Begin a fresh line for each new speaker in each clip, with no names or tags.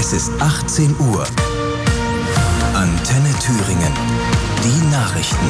Es ist 18 Uhr. Antenne Thüringen. Die Nachrichten.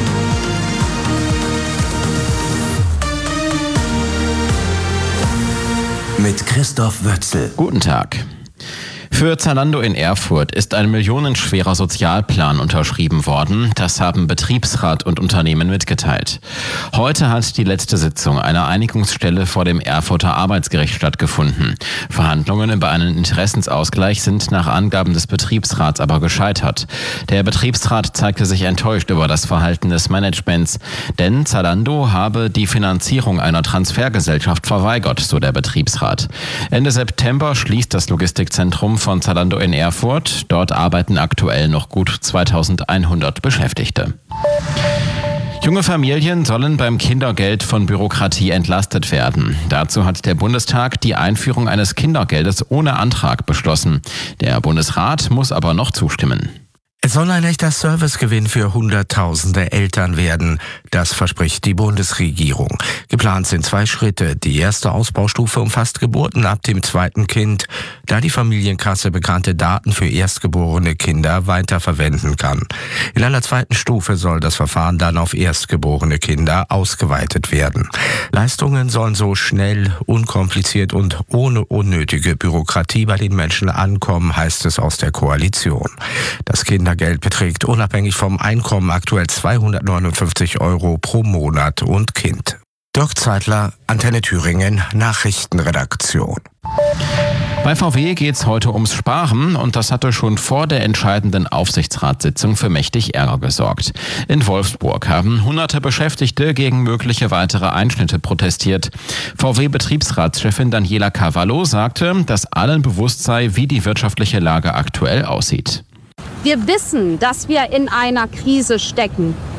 Mit Christoph Wötzl.
Guten Tag. Für Zalando in Erfurt ist ein millionenschwerer Sozialplan unterschrieben worden. Das haben Betriebsrat und Unternehmen mitgeteilt. Heute hat die letzte Sitzung einer Einigungsstelle vor dem Erfurter Arbeitsgericht stattgefunden. Verhandlungen über einen Interessensausgleich sind nach Angaben des Betriebsrats aber gescheitert. Der Betriebsrat zeigte sich enttäuscht über das Verhalten des Managements, denn Zalando habe die Finanzierung einer Transfergesellschaft verweigert, so der Betriebsrat. Ende September schließt das Logistikzentrum von Zalando in Erfurt. Dort arbeiten aktuell noch gut 2100 Beschäftigte. Junge Familien sollen beim Kindergeld von Bürokratie entlastet werden. Dazu hat der Bundestag die Einführung eines Kindergeldes ohne Antrag beschlossen. Der Bundesrat muss aber noch zustimmen.
Es soll ein echter Servicegewinn für Hunderttausende Eltern werden. Das verspricht die Bundesregierung. Geplant sind 2 Schritte. Die erste Ausbaustufe umfasst Geburten ab dem 2. Kind, da die Familienkasse bekannte Daten für erstgeborene Kinder weiterverwenden kann. In einer 2. Stufe soll das Verfahren dann auf erstgeborene Kinder ausgeweitet werden. Leistungen sollen so schnell, unkompliziert und ohne unnötige Bürokratie bei den Menschen ankommen, heißt es aus der Koalition. Das Kindergeld beträgt unabhängig vom Einkommen aktuell 259 € pro Monat und Kind. Dirk Zeitler, Antenne Thüringen, Nachrichtenredaktion.
Bei VW geht's heute ums Sparen und das hatte schon vor der entscheidenden Aufsichtsratssitzung für mächtig Ärger gesorgt. In Wolfsburg haben hunderte Beschäftigte gegen mögliche weitere Einschnitte protestiert. VW-Betriebsratschefin Daniela Cavallo sagte, dass allen bewusst sei, wie die wirtschaftliche Lage aktuell aussieht.
Wir wissen, dass wir in einer Krise stecken.